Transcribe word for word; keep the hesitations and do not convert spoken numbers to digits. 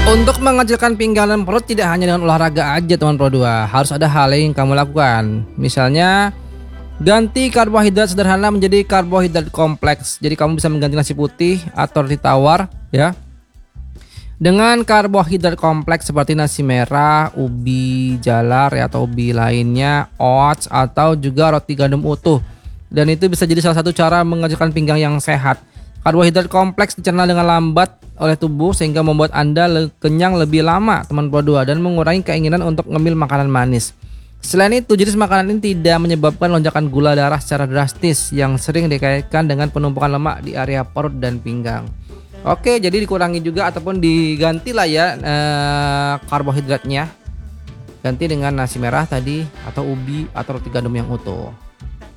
Untuk mengecilkan pinggang dan perut tidak hanya dengan olahraga aja teman Pro dua, harus ada hal yang kamu lakukan. Misalnya ganti karbohidrat sederhana menjadi karbohidrat kompleks. Jadi kamu bisa mengganti nasi putih atau roti tawar ya dengan karbohidrat kompleks seperti nasi merah, ubi jalar ya, atau ubi lainnya, oats atau juga roti gandum utuh. Dan itu bisa jadi salah satu cara mengecilkan pinggang yang sehat. Karbohidrat kompleks dicerna dengan lambat oleh tubuh sehingga membuat Anda le- kenyang lebih lama teman Pro dua dan mengurangi keinginan untuk ngemil makanan manis. Selain itu, jenis makanan ini tidak menyebabkan lonjakan gula darah secara drastis yang sering dikaitkan dengan penumpukan lemak di area perut dan pinggang. Oke, jadi dikurangi juga ataupun diganti lah ya eh, karbohidratnya. Ganti dengan nasi merah tadi atau ubi atau roti gandum yang utuh.